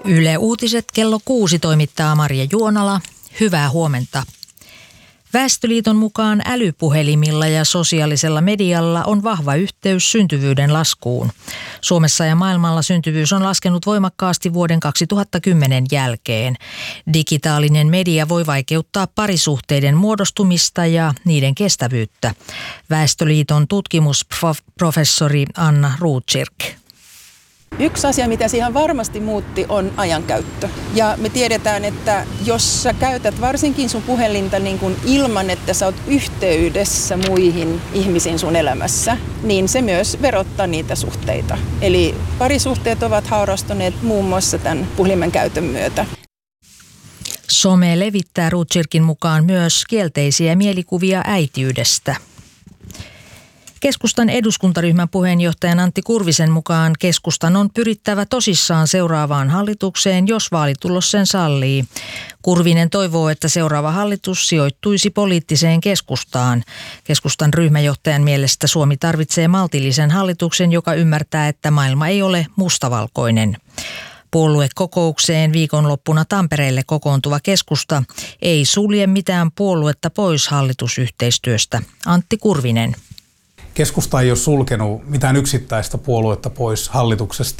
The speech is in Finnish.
Yle Uutiset kello 6 toimittaa Marja Juonala. Hyvää huomenta. Väestöliiton mukaan älypuhelimilla ja sosiaalisella medialla on vahva yhteys syntyvyyden laskuun. Suomessa ja maailmalla syntyvyys on laskenut voimakkaasti vuoden 2010 jälkeen. Digitaalinen media voi vaikeuttaa parisuhteiden muodostumista ja niiden kestävyyttä. Väestöliiton tutkimusprofessori Anna Rotkirch. Yksi asia, mitä siihen varmasti muutti, on ajankäyttö. Ja me tiedetään, että jos sä käytät varsinkin sun puhelinta niin kuin ilman, että sä oot yhteydessä muihin ihmisiin sun elämässä, niin se myös verottaa niitä suhteita. Eli parisuhteet ovat haurastuneet muun muassa tämän puhelimen käytön myötä. Some levittää Rotkirchin mukaan myös kielteisiä mielikuvia äitiydestä. Keskustan eduskuntaryhmän puheenjohtajan Antti Kurvisen mukaan keskustan on pyrittävä tosissaan seuraavaan hallitukseen, jos vaalitulos sen sallii. Kurvinen toivoo, että seuraava hallitus sijoittuisi poliittiseen keskustaan. Keskustan ryhmäjohtajan mielestä Suomi tarvitsee maltillisen hallituksen, joka ymmärtää, että maailma ei ole mustavalkoinen. Puoluekokoukseen viikonloppuna Tampereelle kokoontuva keskusta ei sulje mitään puoluetta pois hallitusyhteistyöstä. Antti Kurvinen. Keskusta ei ole sulkenut mitään yksittäistä puoluetta pois hallituksesta.